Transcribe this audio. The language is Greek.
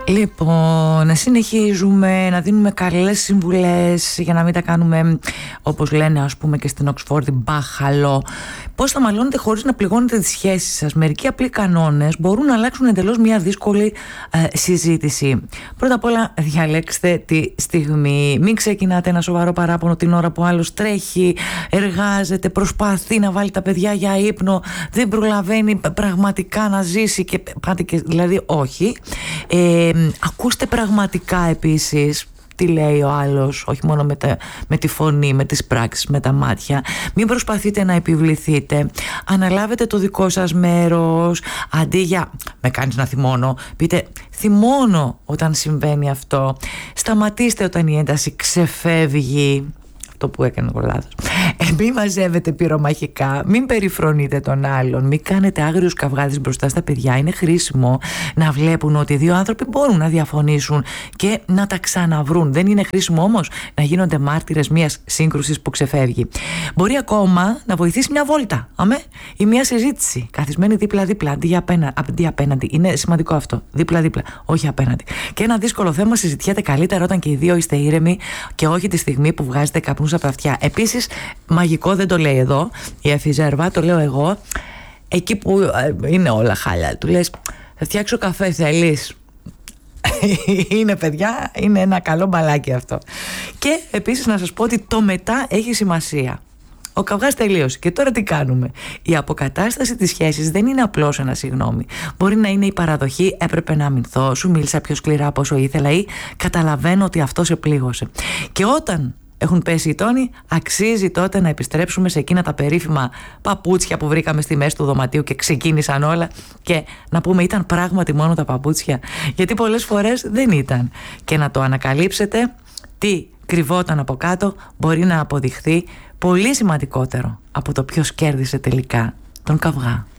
Λοιπόν, συνεχίζουμε να δίνουμε καλές συμβουλές για να μην τα κάνουμε, όπως λένε ας πούμε και στην Οξφόρδη, μπάχαλο. Πώς θα μαλώνετε χωρίς να πληγώνετε τις σχέσεις σας. Μερικοί απλοί κανόνες μπορούν να αλλάξουν εντελώς μια δύσκολη συζήτηση. Πρώτα απ' όλα, διαλέξτε τη στιγμή. Μην ξεκινάτε ένα σοβαρό παράπονο την ώρα που άλλος τρέχει, εργάζεται, προσπαθεί να βάλει τα παιδιά για ύπνο, δεν προλαβαίνει πραγματικά να ζήσει και πάτε και δηλαδή όχι. Ακούστε πραγματικά επίσης τι λέει ο άλλος, όχι μόνο με τη φωνή, με τις πράξεις, με τα μάτια. Μην προσπαθείτε να επιβληθείτε. Αναλάβετε το δικό σας μέρος. Αντί για «με κάνεις να θυμώνω», πείτε «θυμώνω όταν συμβαίνει αυτό». Σταματήστε όταν η ένταση ξεφεύγει. Το που έκανε ο λάθος. Μην μαζεύετε πυρομαχικά, μην περιφρονείτε τον άλλον, μην κάνετε άγριους καυγάδες μπροστά στα παιδιά. Είναι χρήσιμο να βλέπουν ότι δύο άνθρωποι μπορούν να διαφωνήσουν και να τα ξαναβρούν. Δεν είναι χρήσιμο όμως να γίνονται μάρτυρες μιας σύγκρουσης που ξεφεύγει. Μπορεί ακόμα να βοηθήσει μια βόλτα, ή μια συζήτηση, καθισμένη δίπλα-δίπλα, αντί απέναντι. Είναι σημαντικό αυτό. Δίπλα-δίπλα, όχι απέναντι. Και ένα δύσκολο θέμα συζητιέται καλύτερα όταν και οι δύο είστε ήρεμοι και όχι τη στιγμή που βγάζετε καπνούς από αυτιά. Επίσης, μαγικό δεν το λέει εδώ η Εφη Ζέρβα, το λέω εγώ. Εκεί που είναι όλα χάλια, του λες θα φτιάξω καφέ, θέλεις? Είναι παιδιά, είναι ένα καλό μπαλάκι αυτό. Και επίσης να σας πω ότι το μετά έχει σημασία. Ο καυγάς τελείωσε και τώρα τι κάνουμε? Η αποκατάσταση της σχέσης δεν είναι απλώς ένα συγγνώμη. Μπορεί να είναι η παραδοχή «έπρεπε να αμυνθώ», «σου μίλησα πιο σκληρά από όσο ήθελα» ή «καταλαβαίνω ότι αυτό σε πλήγωσε». Και όταν έχουν πέσει οι τόνοι, αξίζει τότε να επιστρέψουμε σε εκείνα τα περίφημα παπούτσια που βρήκαμε στη μέση του δωματίου και ξεκίνησαν όλα, και να πούμε ήταν πράγματι μόνο τα παπούτσια? Γιατί πολλές φορές δεν ήταν. Και να το ανακαλύψετε τι κρυβόταν από κάτω μπορεί να αποδειχθεί πολύ σημαντικότερο από το ποιος κέρδισε τελικά τον καυγά.